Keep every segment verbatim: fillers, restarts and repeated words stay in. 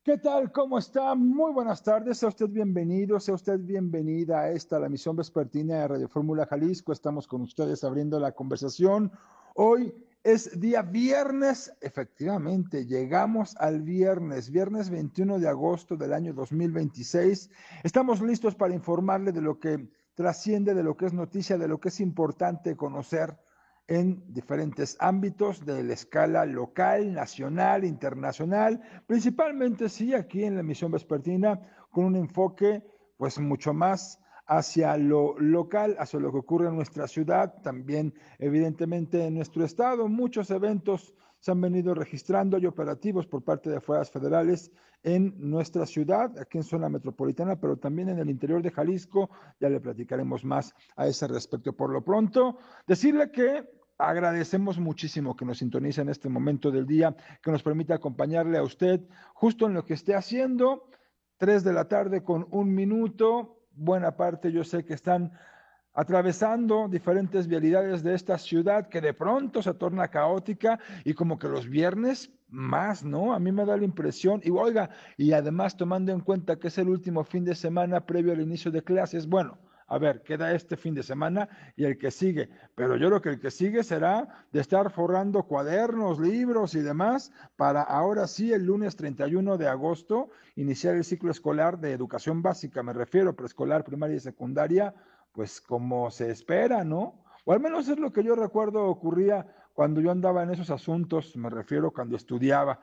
¿Qué tal? ¿Cómo está? Muy buenas tardes. Sea usted bienvenido, sea usted bienvenida a esta, la emisión vespertina de Radio Fórmula Jalisco. Estamos con ustedes abriendo la conversación. Hoy es día viernes, efectivamente, llegamos al viernes, viernes veintiuno de agosto del año dos mil veintiséis. Estamos listos para informarle de lo que trasciende, de lo que es noticia, de lo que es importante conocer en diferentes ámbitos de la escala local, nacional, internacional, principalmente sí aquí en la emisión vespertina con un enfoque pues mucho más hacia lo local, hacia lo que ocurre en nuestra ciudad, también evidentemente en nuestro estado. Muchos eventos se han venido registrando y operativos por parte de fuerzas federales en nuestra ciudad, aquí en zona metropolitana, pero también en el interior de Jalisco. Ya le platicaremos más a ese respecto. Por lo pronto, decirle que agradecemos muchísimo que nos sintonice en este momento del día, que nos permita acompañarle a usted justo en lo que esté haciendo. Tres de la tarde con un minuto. Buena parte yo sé que están atravesando diferentes vialidades de esta ciudad que de pronto se torna caótica y como que los viernes más, ¿no? A mí me da la impresión, y oiga, y además tomando en cuenta que es el último fin de semana previo al inicio de clases, bueno, a ver, queda este fin de semana y el que sigue, pero yo creo que el que sigue será de estar forrando cuadernos, libros y demás para ahora sí el lunes treinta y uno de agosto iniciar el ciclo escolar de educación básica, me refiero preescolar, primaria y secundaria, pues como se espera, ¿no? O al menos es lo que yo recuerdo ocurría cuando yo andaba en esos asuntos, me refiero cuando estudiaba.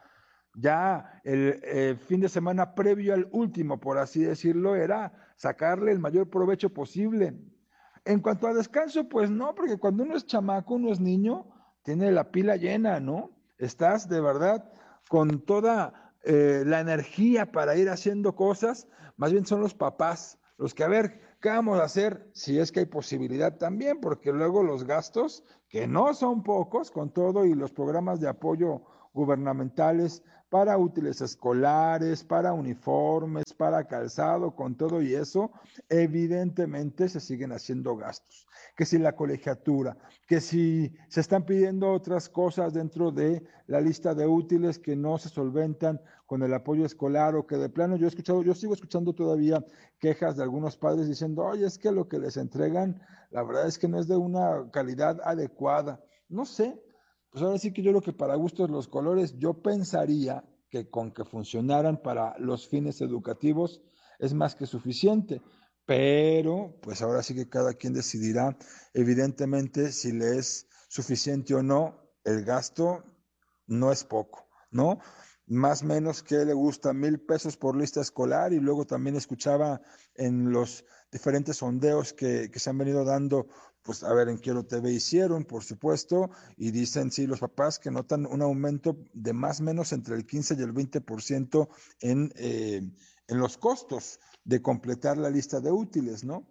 Ya el eh, fin de semana previo al último, por así decirlo, era sacarle el mayor provecho posible. En cuanto a descanso, pues no, porque cuando uno es chamaco, uno es niño, tiene la pila llena, ¿no? Estás de verdad con toda eh, la energía para ir haciendo cosas, más bien son los papás los que, a ver, ¿qué vamos a hacer? Si es que hay posibilidad también, porque luego los gastos, que no son pocos, con todo y los programas de apoyo gubernamentales para útiles escolares, para uniformes, para calzado, con todo y eso, evidentemente se siguen haciendo gastos. Que si la colegiatura, que si se están pidiendo otras cosas dentro de la lista de útiles que no se solventan con el apoyo escolar o que de plano yo he escuchado, yo sigo escuchando todavía quejas de algunos padres diciendo, oye, es que lo que les entregan, la verdad es que no es de una calidad adecuada. No sé, pues ahora sí que yo creo que para gustos los colores, yo pensaría que con que funcionaran para los fines educativos es más que suficiente, pero pues ahora sí que cada quien decidirá evidentemente si le es suficiente o no. El gasto no es poco, ¿no? Más o menos que le gusta mil pesos por lista escolar, y luego también escuchaba en los diferentes sondeos que, que se han venido dando, pues a ver, en Quiero T V hicieron, por supuesto, y dicen sí los papás que notan un aumento de más o menos entre el quince y el veinte por ciento en, eh, en los costos de completar la lista de útiles, ¿no?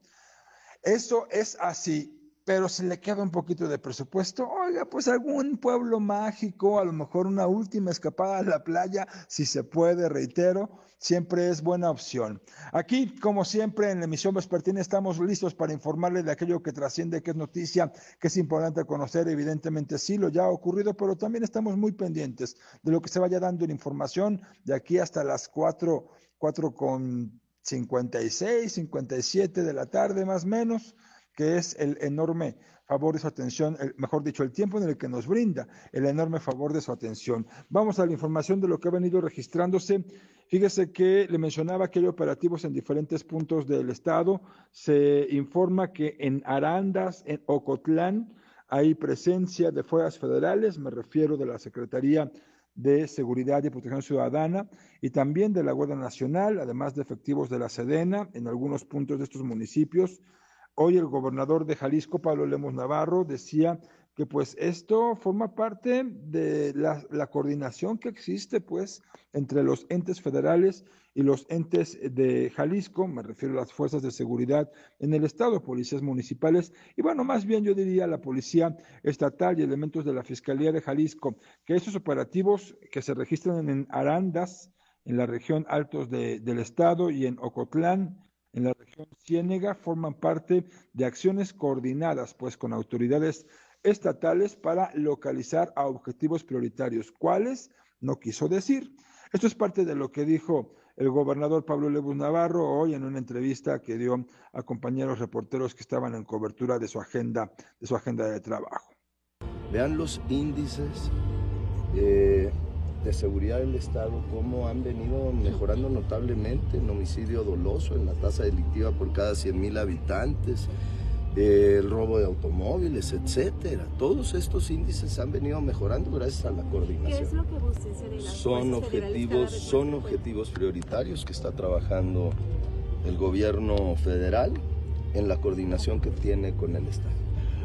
Eso es así, pero si le queda un poquito de presupuesto, oiga, pues algún pueblo mágico, a lo mejor una última escapada a la playa, si se puede, reitero, siempre es buena opción. Aquí, como siempre, en la emisión vespertina estamos listos para informarle de aquello que trasciende, que es noticia, que es importante conocer. Evidentemente sí, lo ya ha ocurrido, pero también estamos muy pendientes de lo que se vaya dando en información de aquí hasta las cuatro, cuatro con cincuenta y seis, cincuenta y siete de la tarde más o menos, que es el enorme favor de su atención, el, mejor dicho, el tiempo en el que nos brinda el enorme favor de su atención. Vamos a la información de lo que ha venido registrándose. Fíjese que le mencionaba que hay operativos en diferentes puntos del estado. Se informa que en Arandas, en Ocotlán, hay presencia de fuerzas federales, me refiero de la Secretaría de Seguridad y Protección Ciudadana y también de la Guardia Nacional, además de efectivos de la Sedena en algunos puntos de estos municipios. Hoy el gobernador de Jalisco, Pablo Lemos Navarro, decía que pues esto forma parte de la, la coordinación que existe pues entre los entes federales y los entes de Jalisco, me refiero a las fuerzas de seguridad en el estado, policías municipales y bueno, más bien yo diría la policía estatal y elementos de la Fiscalía de Jalisco, que estos operativos que se registran en Arandas, en la región Altos de, del estado y en Ocotlán, en la región Ciénega, forman parte de acciones coordinadas pues con autoridades estatales para localizar a objetivos prioritarios. ¿Cuáles? no quiso decir. Esto es parte de lo que dijo el gobernador Pablo Lebus Navarro hoy en una entrevista que dio a compañeros reporteros que estaban en cobertura de su agenda, de su agenda de trabajo. Vean los índices eh, de seguridad del Estado, cómo han venido mejorando notablemente en homicidio doloso, en la tasa delictiva por cada cien mil habitantes, eh, el robo de automóviles, etcétera. Todos estos índices han venido mejorando gracias a la coordinación. ¿Qué es lo que busca? Son objetivos, son objetivos prioritarios que está trabajando el gobierno federal en la coordinación que tiene con el Estado.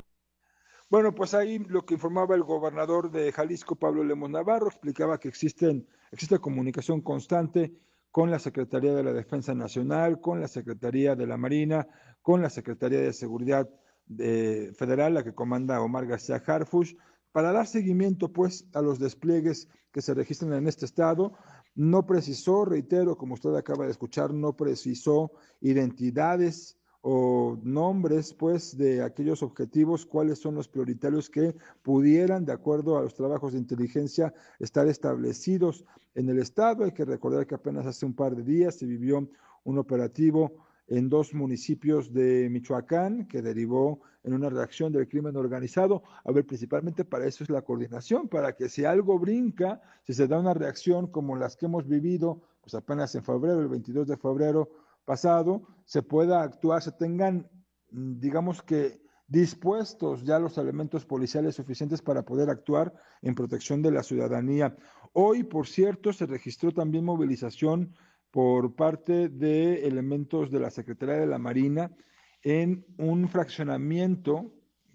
Bueno, pues ahí lo que informaba el gobernador de Jalisco, Pablo Lebus Navarro, explicaba que existen, existe comunicación constante con la Secretaría de la Defensa Nacional, con la Secretaría de la Marina, con la Secretaría de Seguridad de, Federal, la que comanda Omar García Harfuch, para dar seguimiento pues a los despliegues que se registran en este estado. No precisó, reitero, como usted acaba de escuchar, no precisó identidades o nombres pues de aquellos objetivos, cuáles son los prioritarios que pudieran, de acuerdo a los trabajos de inteligencia, estar establecidos en el estado. Hay que recordar que apenas hace un par de días se vivió un operativo en dos municipios de Michoacán que derivó en una reacción del crimen organizado. A ver, principalmente para eso es la coordinación, para que si algo brinca, si se da una reacción como las que hemos vivido, pues apenas en febrero, el veintidós de febrero pasado, se pueda actuar, se tengan, digamos que, dispuestos ya los elementos policiales suficientes para poder actuar en protección de la ciudadanía. Hoy, por cierto, se registró también movilización por parte de elementos de la Secretaría de la Marina en un fraccionamiento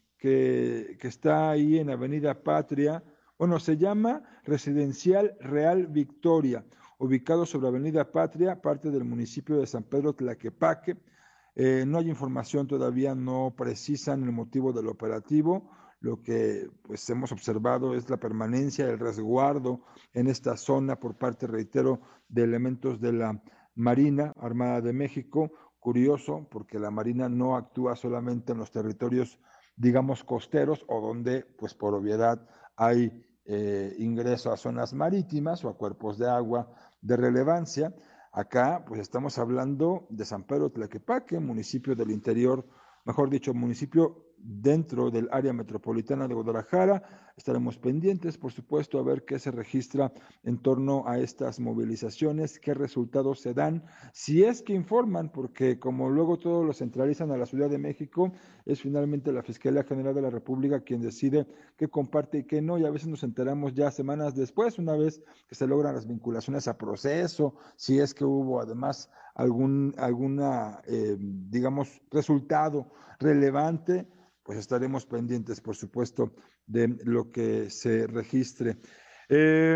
que, que está ahí en Avenida Patria. Bueno, se llama Residencial Real Victoria, ubicado sobre Avenida Patria, parte del municipio de San Pedro Tlaquepaque. Eh, no hay información todavía, no precisan el motivo del operativo. Lo que pues hemos observado es la permanencia, el resguardo en esta zona por parte, reitero, de elementos de la Marina Armada de México. Curioso, porque la Marina no actúa solamente en los territorios, digamos, costeros o donde, pues por obviedad, hay eh, ingreso a zonas marítimas o a cuerpos de agua de relevancia. Acá, pues estamos hablando de San Pedro Tlaquepaque, municipio del interior, mejor dicho, municipio dentro del área metropolitana de Guadalajara. Estaremos pendientes, por supuesto, a ver qué se registra en torno a estas movilizaciones, qué resultados se dan, si es que informan, porque como luego todos lo centralizan a la Ciudad de México, es finalmente la Fiscalía General de la República quien decide qué comparte y qué no, y a veces nos enteramos ya semanas después, una vez que se logran las vinculaciones a proceso, si es que hubo además algún, alguna, eh, digamos, resultado relevante, pues estaremos pendientes, por supuesto, de lo que se registre. Eh,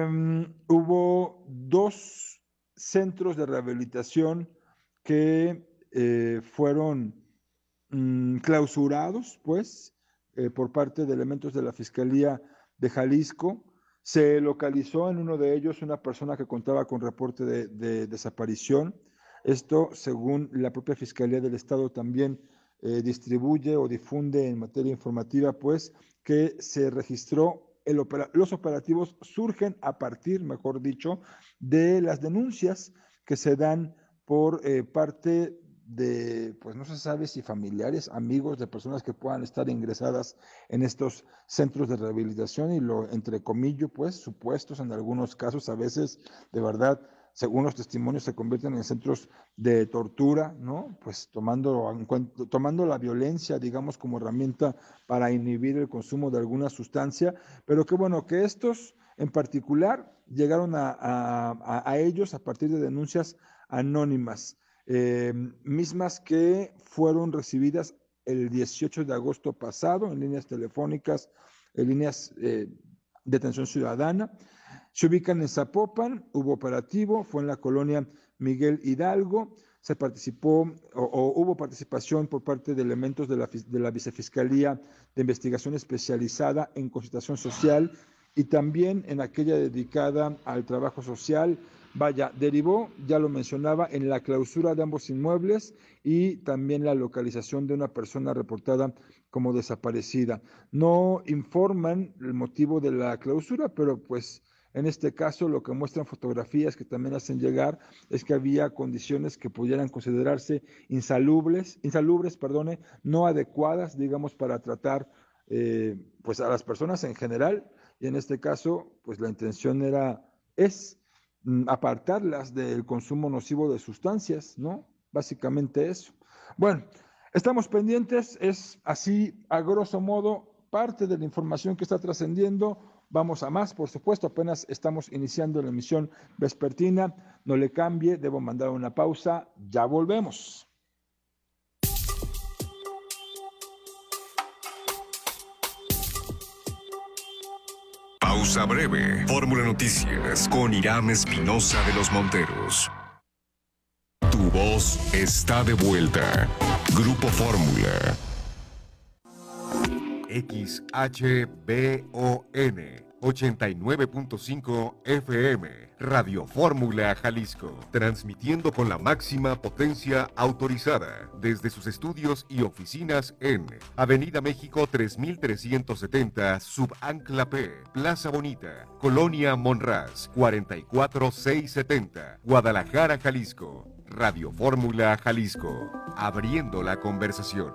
hubo dos centros de rehabilitación que eh, fueron mmm, clausurados, pues, eh, por parte de elementos de la Fiscalía de Jalisco. Se localizó en uno de ellos una persona que contaba con reporte de, de desaparición. Esto, según la propia Fiscalía del Estado, también Eh, distribuye o difunde en materia informativa, pues, que se registró, el opera, los operativos surgen a partir, mejor dicho, de las denuncias que se dan por eh, parte de, pues no se sabe si familiares, amigos de personas que puedan estar ingresadas en estos centros de rehabilitación y lo, entre comillas, pues, supuestos en algunos casos, a veces, de verdad, según los testimonios, se convierten en centros de tortura, ¿no? Pues tomando, tomando la violencia, digamos, como herramienta para inhibir el consumo de alguna sustancia, pero qué bueno que estos en particular llegaron a, a, a ellos a partir de denuncias anónimas, eh, mismas que fueron recibidas el dieciocho de agosto pasado en líneas telefónicas, en líneas eh, de atención ciudadana. Se ubican en Zapopan, hubo operativo, fue en la colonia Miguel Hidalgo, se participó o, o hubo participación por parte de elementos de la, de la Vicefiscalía de Investigación Especializada en Concertación Social y también en aquella dedicada al trabajo social. Vaya, derivó, ya lo mencionaba, en la clausura de ambos inmuebles y también la localización de una persona reportada como desaparecida. No informan el motivo de la clausura, pero pues En este caso, lo que muestran fotografías que también hacen llegar es que había condiciones que pudieran considerarse insalubres, insalubres, perdone, no adecuadas, digamos, para tratar eh, pues a las personas en general, y en este caso, pues la intención era, es mm, apartarlas del consumo nocivo de sustancias, ¿no? Básicamente eso. Bueno, estamos pendientes, es así a grosso modo parte de la información que está trascendiendo. Vamos a más, por supuesto, apenas estamos iniciando la emisión vespertina. No le cambie, debo mandar una pausa, ya volvemos. Pausa breve. Fórmula Noticias con Irán Espinosa de los Monteros. Tu voz está de vuelta. Grupo Fórmula. X H B O N ochenta y nueve punto cinco F M, Radio Fórmula Jalisco, transmitiendo con la máxima potencia autorizada desde sus estudios y oficinas en Avenida México tres mil trescientos setenta, Subancla P, Plaza Bonita, Colonia Monraz, cuarenta y cuatro mil seiscientos setenta, Guadalajara, Jalisco. Radio Fórmula Jalisco, abriendo la conversación.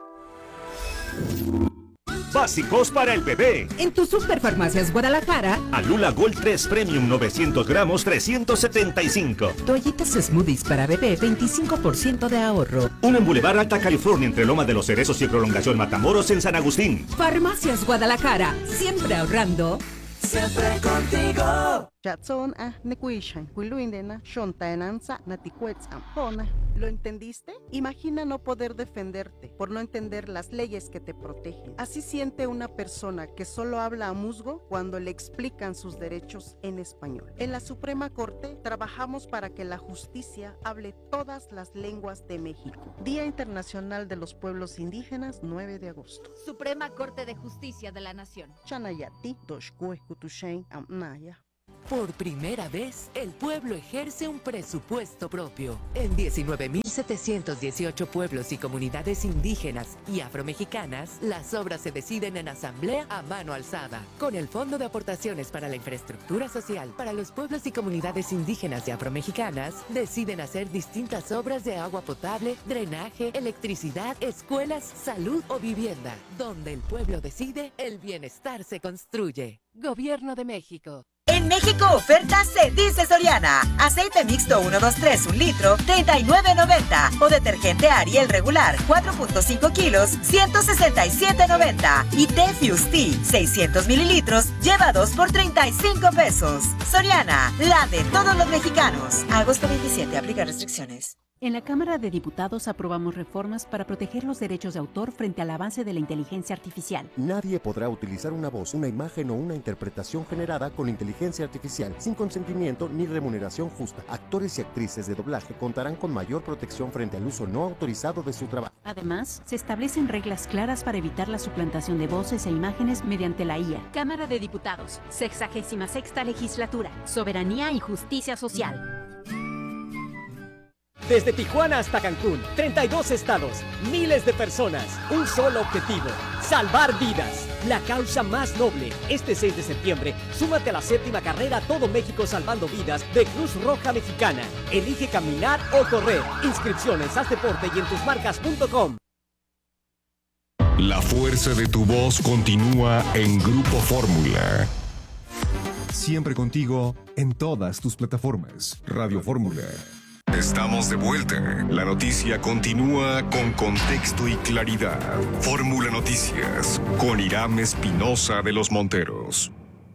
Básicos para el bebé. En tu Superfarmacias Guadalajara. Alula Gold tres Premium novecientos gramos, trescientos setenta y cinco. Toallitas Smoothies para bebé, veinticinco por ciento de ahorro. Un en Boulevard Alta California entre Loma de los Cerezos y Prolongación Matamoros en San Agustín. Farmacias Guadalajara, siempre ahorrando. Siempre contigo. Chatson ah nekuishan kuiluindena shontaenanza natikuetzam hona. ¿Lo entendiste? Imagina no poder defenderte por no entender las leyes que te protegen. Así siente una persona que solo habla a musgo cuando le explican sus derechos en español. En la Suprema Corte trabajamos para que la justicia hable todas las lenguas de México. Día Internacional de los Pueblos Indígenas, nueve de agosto. Suprema Corte de Justicia de la Nación. Chanayati doshkue kutushen amnaya. Por primera vez, el pueblo ejerce un presupuesto propio. En diecinueve mil setecientos dieciocho pueblos y comunidades indígenas y afromexicanas, las obras se deciden en asamblea a mano alzada. Con el Fondo de Aportaciones para la Infraestructura Social para los pueblos y comunidades indígenas y afromexicanas, deciden hacer distintas obras de agua potable, drenaje, electricidad, escuelas, salud o vivienda. Donde el pueblo decide, el bienestar se construye. Gobierno de México. En México, oferta se dice Soriana. Aceite mixto uno dos tres, un litro, treinta y nueve noventa. O detergente Ariel regular, cuatro punto cinco kilos, ciento sesenta y siete noventa. Y té Fusti, seiscientos mililitros, lleva dos por treinta y cinco pesos. Soriana, la de todos los mexicanos. Agosto veintisiete, aplica restricciones. En la Cámara de Diputados aprobamos reformas para proteger los derechos de autor frente al avance de la inteligencia artificial. Nadie podrá utilizar una voz, una imagen o una interpretación generada con inteligencia artificial sin consentimiento ni remuneración justa. Actores y actrices de doblaje contarán con mayor protección frente al uso no autorizado de su trabajo. Además, se establecen reglas claras para evitar la suplantación de voces e imágenes mediante la I A. Cámara de Diputados, sexagésima sexta legislatura, soberanía y justicia social. Desde Tijuana hasta Cancún, treinta y dos estados, miles de personas, un solo objetivo, salvar vidas. La causa más noble. Este seis de septiembre, súmate a la séptima carrera Todo México Salvando Vidas de Cruz Roja Mexicana. Elige caminar o correr. Inscripciones, haz deporte y en tus marcas punto com. La fuerza de tu voz continúa en Grupo Fórmula. Siempre contigo en todas tus plataformas. Radio Fórmula. Estamos de vuelta. La noticia continúa con contexto y claridad. Fórmula Noticias con Irán Espinosa de los Monteros.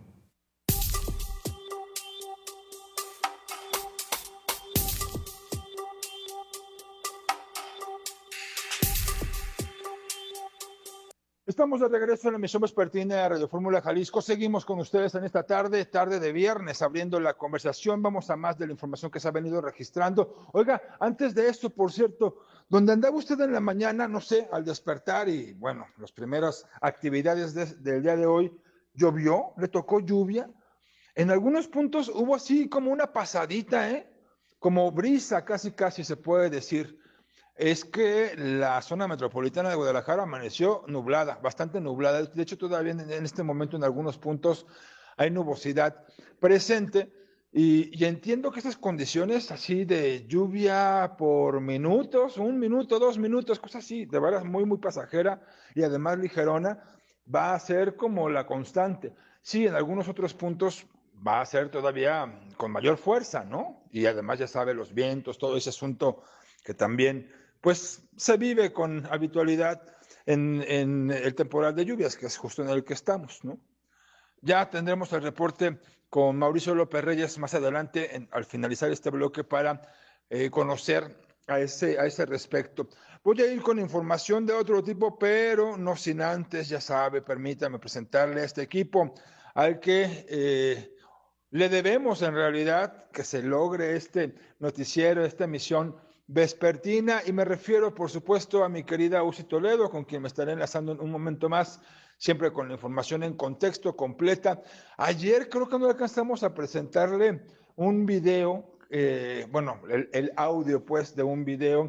Estamos de regreso en la emisión vespertina de Radio Fórmula Jalisco. Seguimos con ustedes en esta tarde, tarde de viernes, abriendo la conversación. Vamos a más de la información que se ha venido registrando. Oiga, antes de esto, por cierto, donde andaba usted en la mañana, no sé, al despertar y, bueno, las primeras actividades de, del día de hoy, llovió, le tocó lluvia. En algunos puntos hubo así como una pasadita, ¿eh? Como brisa, casi, casi se puede decir. Es que la zona metropolitana de Guadalajara amaneció nublada, bastante nublada. De hecho, todavía en, en este momento en algunos puntos hay nubosidad presente. Y, y entiendo que esas condiciones así de lluvia por minutos, un minuto, dos minutos, cosas así, de verdad muy, muy pasajera y además ligerona, va a ser como la constante. Sí, en algunos otros puntos va a ser todavía con mayor fuerza, ¿no? Y además ya sabe los vientos, todo ese asunto que también, pues, se vive con habitualidad en, en el temporal de lluvias, que es justo en el que estamos, ¿no? Ya tendremos el reporte con Mauricio López Reyes más adelante, en, al finalizar este bloque, para eh, conocer a ese, a ese respecto. Voy a ir con información de otro tipo, pero no sin antes, ya sabe, permítame presentarle a este equipo al que eh, le debemos en realidad que se logre este noticiero, esta emisión vespertina, y me refiero, por supuesto, a mi querida Uzi Toledo, con quien me estaré enlazando en un momento más, siempre con la información en contexto, completa. Ayer creo que no alcanzamos a presentarle un video, eh, bueno, el, el audio, pues, de un video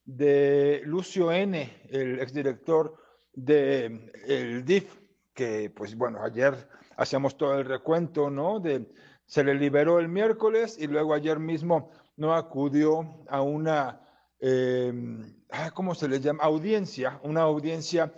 de Lucio N., el exdirector del D I F, que, pues, bueno, ayer hacíamos todo el recuento, ¿no? De, se le liberó el miércoles y luego ayer mismo no acudió a una, eh, ¿cómo se le llama? Audiencia, una audiencia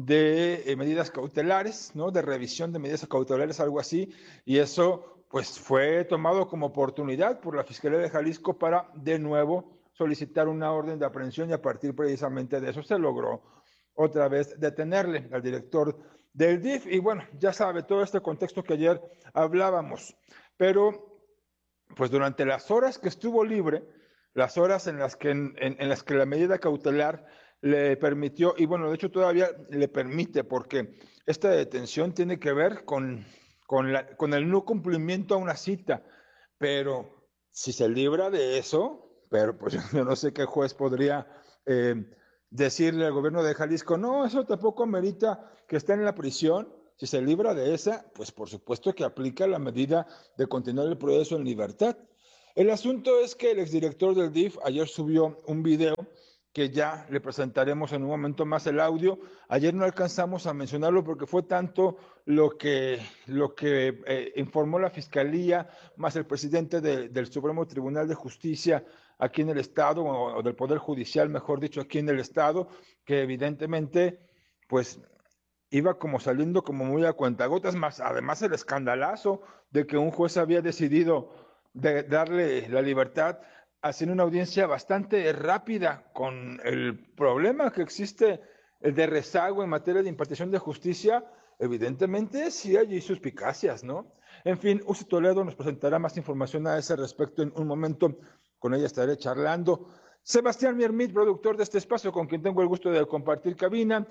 de eh, medidas cautelares, ¿no? De revisión de medidas cautelares, algo así, y eso pues fue tomado como oportunidad por la Fiscalía de Jalisco para de nuevo solicitar una orden de aprehensión, y a partir precisamente de eso se logró otra vez detenerle al director del D I F. Y bueno, ya sabe todo este contexto que ayer hablábamos, pero pues durante las horas que estuvo libre, las horas en las que, en, en, en las que la medida cautelar le permitió, y bueno, de hecho todavía le permite, porque esta detención tiene que ver con, con, la, con el no cumplimiento a una cita, pero si se libra de eso, pero pues yo no sé qué juez podría eh, decirle al gobierno de Jalisco, no, eso tampoco amerita que esté en la prisión. Si se libra de esa, pues por supuesto que aplica la medida de continuar el proceso en libertad. El asunto es que el exdirector del D I F ayer subió un video que ya le presentaremos en un momento más el audio. Ayer no alcanzamos a mencionarlo porque fue tanto lo que, lo que eh, informó la Fiscalía, más el presidente de, del Supremo Tribunal de Justicia aquí en el Estado, o, o del Poder Judicial, mejor dicho, aquí en el Estado, que evidentemente, pues, iba como saliendo como muy a cuentagotas, más además el escandalazo de que un juez había decidido de darle la libertad haciendo una audiencia bastante rápida, con el problema que existe el de rezago en materia de impartición de justicia. Evidentemente sí hay suspicacias, ¿no? En fin, Uzi Toledo nos presentará más información a ese respecto en un momento, con ella estaré charlando. Sebastián Miermit, productor de este espacio, con quien tengo el gusto de compartir cabina.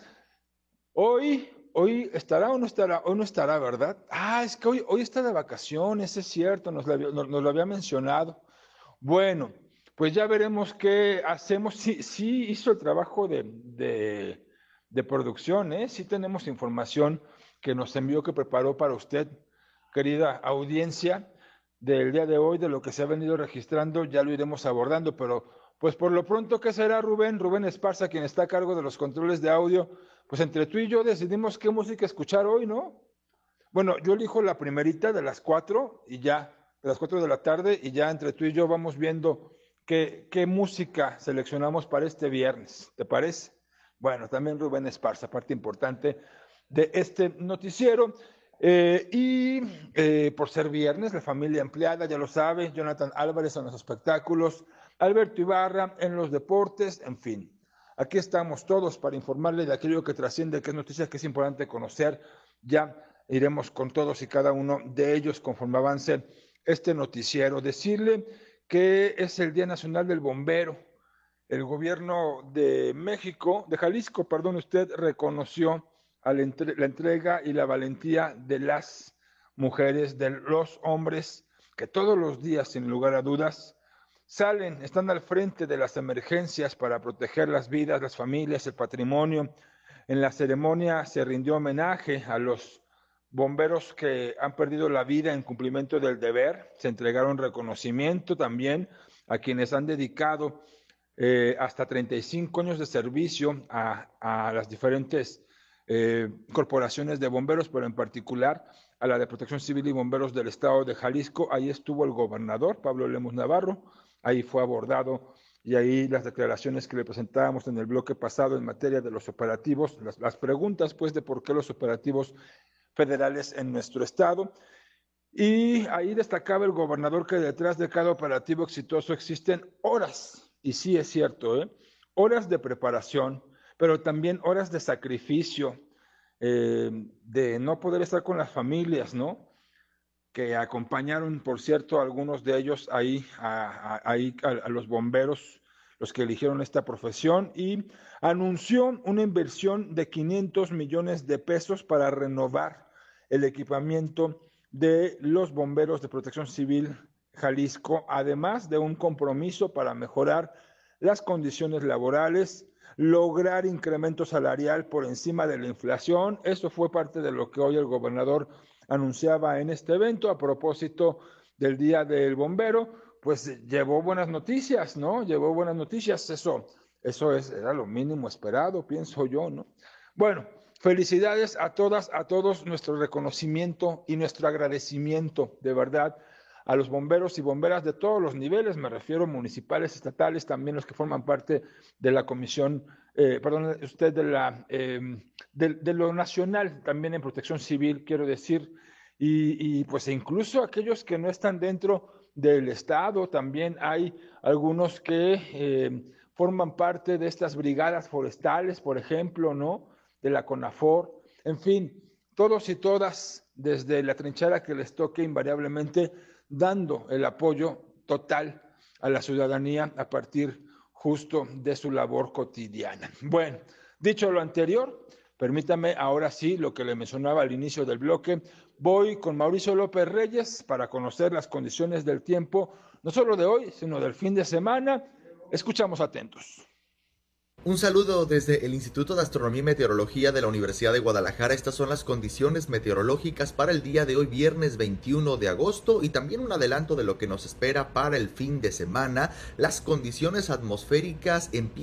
Hoy, hoy estará o no estará, hoy no estará, ¿verdad? Ah, es que hoy, hoy está de vacaciones, es cierto, nos lo, nos, nos lo había mencionado. Bueno, pues ya veremos qué hacemos. Sí, sí hizo el trabajo de, de, de producción, ¿eh? Sí tenemos información que nos envió, que preparó para usted, querida audiencia, del día de hoy, de lo que se ha venido registrando, ya lo iremos abordando, pero pues por lo pronto, ¿qué será, Rubén? Rubén Esparza, quien está a cargo de los controles de audio. Pues entre tú y yo decidimos qué música escuchar hoy, ¿no? Bueno, yo elijo la primerita de las cuatro y ya, de las cuatro de la tarde, y ya entre tú y yo vamos viendo qué, qué música seleccionamos para este viernes, ¿te parece? Bueno, también Rubén Esparza, parte importante de este noticiero. Eh, y eh, por ser viernes, la familia empleada, ya lo sabe, Jonathan Álvarez en los espectáculos, Alberto Ibarra en los deportes, en fin. Aquí estamos todos para informarle de aquello que trasciende, que es noticia que es importante conocer. Ya iremos con todos y cada uno de ellos conforme avance este noticiero. Decirle que es el Día Nacional del Bombero. El gobierno de México, de Jalisco, perdón, usted reconoció a la, entre, la entrega y la valentía de las mujeres, de los hombres, que todos los días, sin lugar a dudas, salen, están al frente de las emergencias para proteger las vidas, las familias, el patrimonio. En la ceremonia se rindió homenaje a los bomberos que han perdido la vida en cumplimiento del deber. Se entregaron reconocimiento también a quienes han dedicado eh, hasta treinta y cinco años de servicio a, a las diferentes eh, corporaciones de bomberos, pero en particular a la de Protección Civil y Bomberos del Estado de Jalisco. Ahí estuvo el gobernador, Pablo Lemus Navarro, ahí fue abordado y ahí las declaraciones que le presentábamos en el bloque pasado en materia de los operativos, las, las preguntas pues de por qué los operativos federales en nuestro estado. Y ahí destacaba el gobernador que detrás de cada operativo exitoso existen horas, y sí es cierto, ¿eh? horas de preparación, pero también horas de sacrificio, eh, de no poder estar con las familias, ¿no? Que acompañaron, por cierto, algunos de ellos ahí, a, a, ahí a, a los bomberos, los que eligieron esta profesión, y anunció una inversión de quinientos millones de pesos para renovar el equipamiento de los bomberos de Protección Civil Jalisco, además de un compromiso para mejorar las condiciones laborales, lograr incremento salarial por encima de la inflación. Eso fue parte de lo que hoy el gobernador anunciaba en este evento a propósito del Día del Bombero. Pues llevó buenas noticias, ¿no? Llevó buenas noticias, eso, eso es, era lo mínimo esperado, pienso yo, ¿no? Bueno, felicidades a todas, a todos, nuestro reconocimiento y nuestro agradecimiento, de verdad, a los bomberos y bomberas de todos los niveles, me refiero municipales, estatales, también los que forman parte de la comisión, eh, perdón, usted de la, eh, de, de lo nacional, también en Protección Civil, quiero decir, y, y pues incluso aquellos que no están dentro del Estado, también hay algunos que eh, forman parte de estas brigadas forestales, por ejemplo, ¿no? De la CONAFOR, en fin, todos y todas desde la trinchera que les toque invariablemente dando el apoyo total a la ciudadanía a partir justo de su labor cotidiana. Bueno, dicho lo anterior, permítame ahora sí lo que le mencionaba al inicio del bloque, voy con Mauricio López Reyes para conocer las condiciones del tiempo, no solo de hoy, sino del fin de semana. Escuchamos atentos. Un saludo desde el Instituto de Astronomía y Meteorología de la Universidad de Guadalajara. Estas son las condiciones meteorológicas para el día de hoy, viernes veintiuno de agosto, y también un adelanto de lo que nos espera para el fin de semana. Las condiciones atmosféricas empiezan